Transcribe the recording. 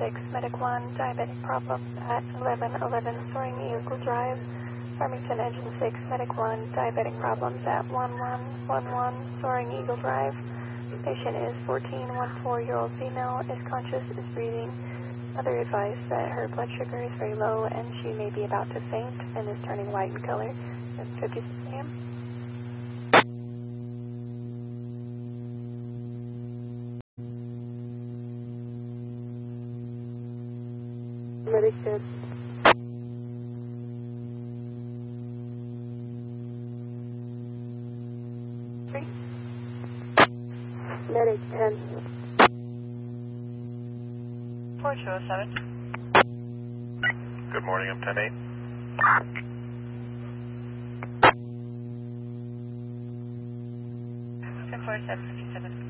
Medic 1, diabetic problems at 1111 Soaring Eagle Drive. Farmington Engine 6, Medic 1, diabetic problems at 1111 Soaring Eagle Drive. Patient is 14-year-old female, is conscious, is breathing. Other advice that her blood sugar is very low and she may be about to faint and is turning white in color. 7:56 a.m. Medic 10. Medic 10. 4207. Good morning, I'm 10-8. 104757.